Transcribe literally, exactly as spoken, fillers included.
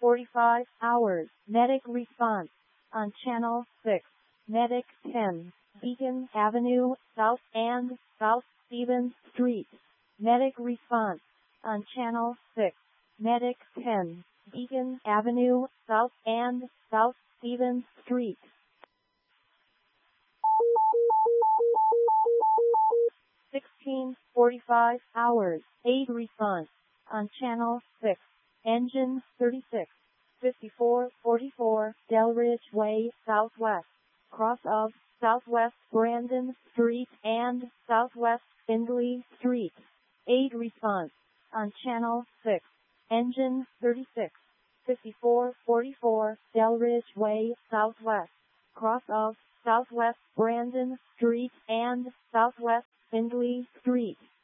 forty-five hours. Medic response on Channel six. Medic ten. Beacon Avenue, South and South Stevens Street. Medic response on Channel six. Medic ten. Beacon Avenue, South and South Stevens Street. sixteen forty-five hours. Aid response on Channel six. Engine thirty-six. fifty-four forty-four Delridge Way Southwest. Cross of Southwest Brandon Street and Southwest Findlay Street. Aid response on Channel six. Engine thirty-six. fifty-four forty-four Delridge Way Southwest. Cross of Southwest Brandon Street and Southwest Findlay Street.